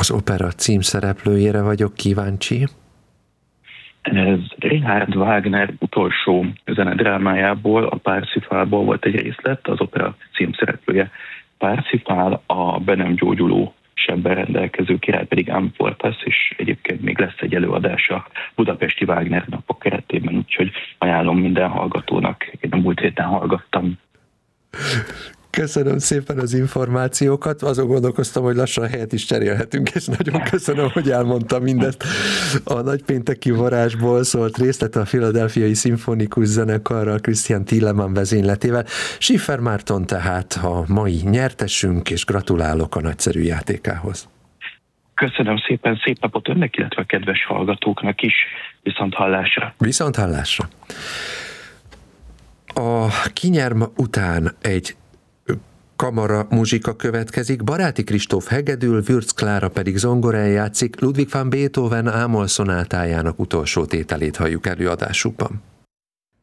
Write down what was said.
Az opera címszereplőjére vagyok kíváncsi. Ez Richard Wagner utolsó zenedrámájából, a Parsifalból volt egy részlet, az opera címszereplője Parsifal, a be nem gyógyuló sebben rendelkező király pedig Amfortas, és egyébként még lesz egy előadás a budapesti Wagner napok keretében, úgyhogy ajánlom minden hallgatónak. Én a múlt héten hallgattam. Köszönöm szépen az információkat. Azon gondolkoztam, hogy lassan helyet is cserélhetünk, és nagyon köszönöm, hogy elmondtam mindezt. A Nagypénteki Varázsból szólt részlet a Philadelphiai Szimfonikus Zenekarral Christian Thielemann vezényletével. Schiffer Márton tehát a mai nyertesünk, és gratulálok a nagyszerű játékához. Köszönöm szépen, szép napot önnek, illetve a kedves hallgatóknak is. Viszont hallásra. Viszont hallásra. A kinyerm után egy kamara muzsika következik, Baráti Kristóf hegedül, Würz Klára pedig zongorán játszik, Ludwig van Beethoven ámol szonátájának utolsó tételét halljuk előadásukban.